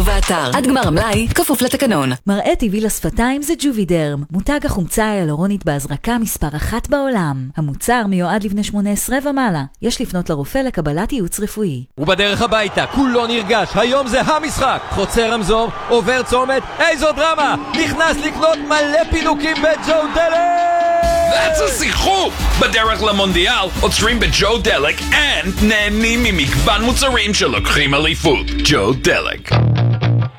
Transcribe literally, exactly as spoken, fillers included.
ובאתר. עד גמר המלאי, כפוף לתקנון. מראה טבעי לשפתיים זה ג'ובידרם, מותג החומצה ההיאלורונית בהזרקה מספר אחת בעולם. המוצר מיועד לבני שמונה עשרה ומעלה. יש לפנות לרופא לקבלת ייעוץ רפואי. ובדרך הביתה, כולו נרגש, היום זה המשחק. חוצה רמזור, עובר צומת, איזו דרמה! נכנס לקנות מלא פינוקים בג'ו דלק! That's a שיחוק! בדרך למונדיאל עוצרים בג'ו דלק and נהנים ממגוון מוצרים שלוקחים אליפות. ג'ו דלק.